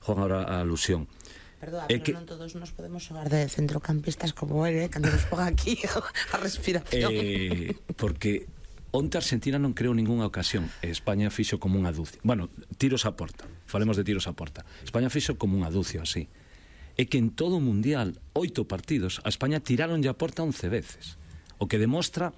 Juan ahora a alusión. Perdón, pero non todos nos podemos xogar de centrocampistas como ele, cando nos ponga aquí a respiración. Porque onte Argentina non creou ningunha ocasión e España fixo como unha dúcia. Bueno, tiros a porta, falemos de tiros a porta. España fixo como unha dúcia así. É que en todo o mundial, 8 partidos, a España tiraron a porta 11 veces. O que demostra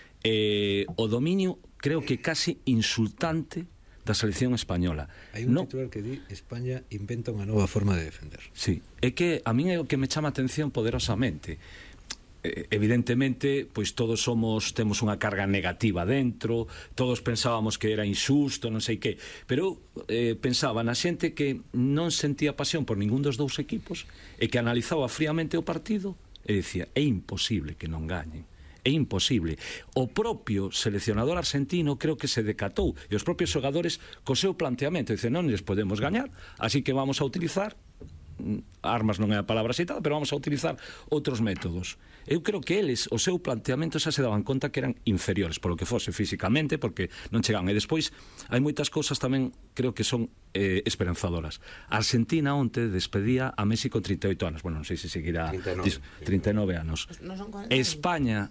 o dominio, creo que casi insultante da selección española. Hai un titular que di España inventa unha nova forma de defender. Sí, é que a min é o que me chama a atención poderosamente. Evidentemente, pois todos temos unha carga negativa dentro, todos pensábamos que era injusto, non sei que, pero pensaba na xente que non sentía pasión por ningún dos dous equipos e que analizaba fríamente o partido e dicía, é imposible que non gañen. É imposible. O propio seleccionador argentino creo que se decatou e os propios xogadores co seu planteamento dicen, non les podemos gañar, así que vamos a utilizar armas, non é a palabra citada, pero vamos a utilizar outros métodos. Eu creo que eles, o seu planteamento xa se daban conta que eran inferiores polo que fose físicamente, porque non chegaban. E despois hai moitas cousas tamén creo que son esperanzadoras. A Argentina onte despedía a Messi con 38 anos. Bueno, non sei se seguirá 39 anos. España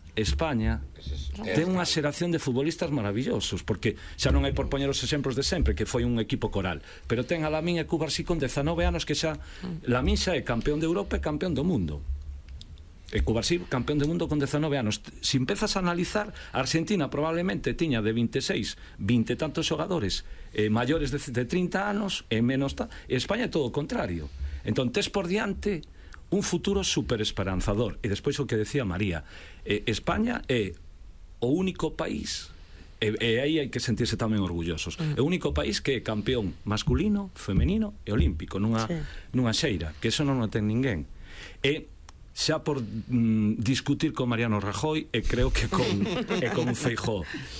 ten unha xeración de futbolistas maravillosos, porque xa non hai por poñer os exemplos de sempre, que foi un equipo coral, pero ten a Lamine e Cubarsí con 19 anos que xa Lamine xa é campeón de Europa e campeón do mundo. E Cubarsí campeón do mundo con 19 anos. Se empezas a analizar, a Argentina probablemente tiña de 26, 20 e tantos xogadores maiores de 30 anos e menos e España é todo o contrario. Entón tes por diante un futuro super esperanzador. E despois o que decía María, España é o único país, e aí hai que sentirse tamén orgullosos, é o único país que é campeón masculino, femenino e olímpico nunha xeira, que eso non o ten ninguén. E xa por discutir con Mariano Rajoy e creo que con Feijóo,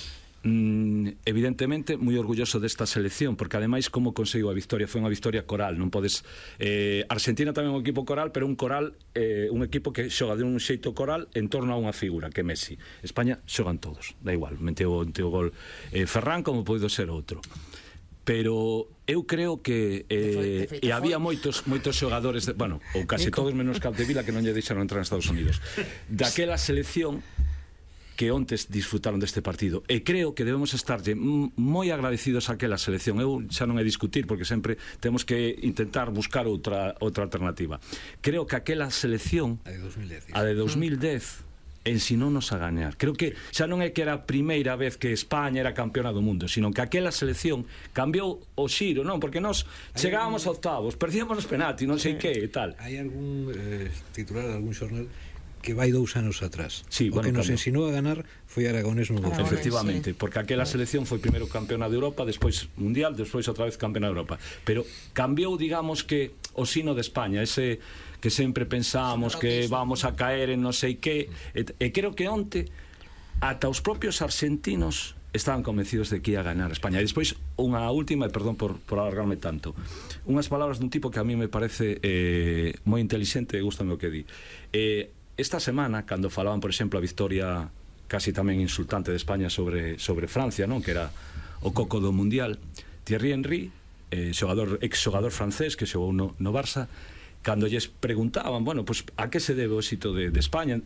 evidentemente moi orgulloso desta selección, porque ademais como conseguiu a victoria, foi unha victoria coral, non podes Argentina tamén é un equipo coral, pero un coral un equipo que xoga de un xeito coral en torno a unha figura, que é Messi. España xogan todos, da igual, meteu o gol Ferran como pode ser outro. Pero eu creo que e había moitos xogadores bueno, ou case todos menos Capdevila que non lle deixaron entrar en Estados Unidos daquela selección que ontes disfrutaron deste partido, e creo que debemos estarlle moi agradecidos a aquela selección. Eu xa non é discutir, porque sempre temos que intentar buscar outra alternativa. Creo que aquela selección, a de 2010 ensinounos a gañar. Creo que xa non é que era a primeira vez que España era campeona do mundo, sino que aquela selección cambiou o xiro, non? Porque nós chegábamos a octavos, perdíamos os penaltis, non sei que e tal. Hai algún titular de algún xornal que vai 2 anos atrás. Sí, o que nos ensinou a ganar foi Aragonés no gol. Efectivamente, porque aquela selección foi primeiro campeona de Europa, despois mundial, despois outra vez campeona de Europa. Pero cambiou, digamos que o sino de España, ese que sempre pensábamos que vamos a caer en non sei que, e creo que onte ata os propios argentinos estaban convencidos de que ia ganar España. E despois unha última, e perdón por alargarme tanto, unhas palabras dun tipo que a mí me parece moi inteligente e gustame o que di. Esta semana, cando falaban, por exemplo, a victoria casi tamén insultante de España sobre Francia, non? Que era o coco do mundial, Thierry Henry, ex-xogador francés que xogou no Barça, cando lles preguntaban, bueno, pues, a que se debe o éxito de España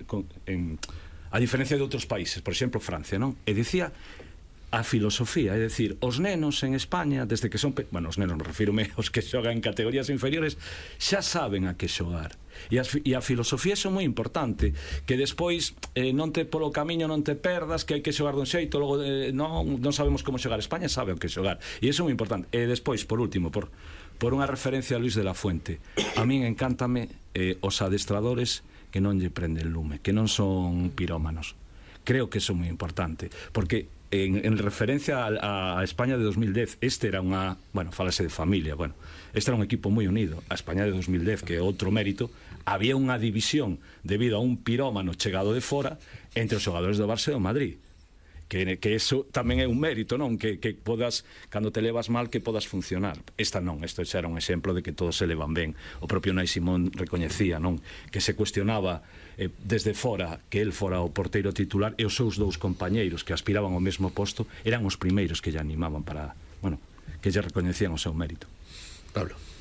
a diferencia de outros países, por exemplo Francia, non? E dicía a filosofía, é dicir, os nenos en España desde que son, bueno, os nenos me refírome aos que xogan en categorías inferiores, xa saben a que xogar. E a filosofía é moi importante, que despois non te polo camiño non te perdas, que hai que xogar dun xeito, logo non sabemos como xogar. España sabe o que xogar, e iso é moi importante. E despois, por último, por unha referencia a Luis de la Fuente, a min encántame os adestradores que non lle prenden lume, que non son pirómanos. Creo que iso é moi importante, porque en referencia a España de 2010, este era unha, bueno, falase de familia, bueno, este era un equipo moi unido. A España de 2010, que é outro mérito, había unha división debido a un pirómano chegado de fora entre os xogadores do Barça e do Madrid, que eso tamén é un mérito, non? Que podas, cando te levas mal, que podas funcionar. Esta non, isto xa era un exemplo de que todos se levan ben. O propio Unai Simón recoñecía, non? Que se cuestionaba desde fora que el fora o porteiro titular, e os seus dous compañeiros que aspiraban ao mesmo posto eran os primeiros que lle animaban para, bueno, que lle recoñecían o seu mérito. Pablo.